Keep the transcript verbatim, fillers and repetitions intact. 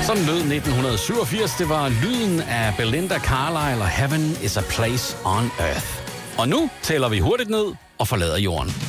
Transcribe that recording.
Sådan lød nitten syvogfirs. Det var lyden af Belinda Carlisle og Heaven is a Place on Earth. Og nu tæller vi hurtigt ned og forlader jorden.